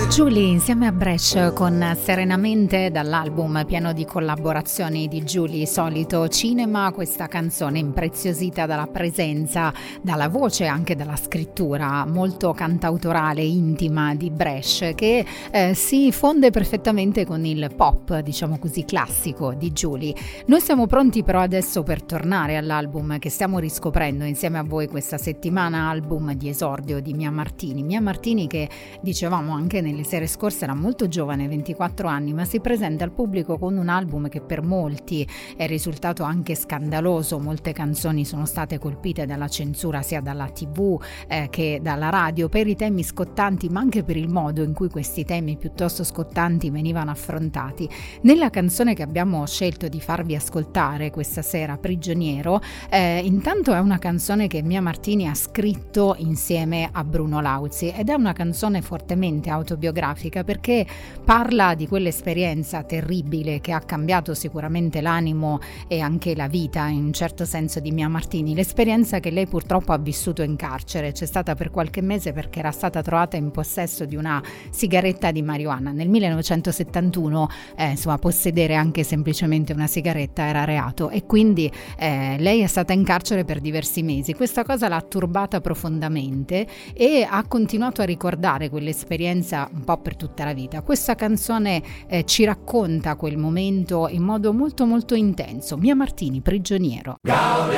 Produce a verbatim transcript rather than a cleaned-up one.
Julie insieme a Brescia con Serenamente, dall'album pieno di collaborazioni di Julie Solito Cinema. Questa canzone impreziosita dalla presenza, dalla voce e anche dalla scrittura molto cantautorale, intima di Brescia, che eh, si fonde perfettamente con il pop, diciamo così, classico di Julie. Noi siamo pronti però adesso per tornare all'album che stiamo riscoprendo insieme a voi questa settimana, album di esordio di Mia Martini. Mia Martini che, dicevamo anche nelle sere scorse, era molto giovane, ventiquattro anni, ma si presenta al pubblico con un album che per molti è risultato anche scandaloso. Molte canzoni sono state colpite dalla censura sia dalla tivù eh, che dalla radio per i temi scottanti, ma anche per il modo in cui questi temi piuttosto scottanti venivano affrontati. Nella canzone che abbiamo scelto di farvi ascoltare questa sera, Prigioniero, eh, intanto è una canzone che Mia Martini ha scritto insieme a Bruno Lauzi ed è una canzone fortemente autobiografica perché parla di quell'esperienza terribile che ha cambiato sicuramente l'animo e anche la vita in un certo senso di Mia Martini, l'esperienza che lei purtroppo ha vissuto in carcere. C'è stata per qualche mese perché era stata trovata in possesso di una sigaretta di marijuana. Nel millenovecentosettantuno eh, insomma possedere anche semplicemente una sigaretta era reato e quindi eh, lei è stata in carcere per diversi mesi. Questa cosa l'ha turbata profondamente e ha continuato a ricordare quell'esperienza un po' per tutta la vita. Questa canzone eh, ci racconta quel momento in modo molto molto intenso. Mia Martini, Prigioniero. Gaude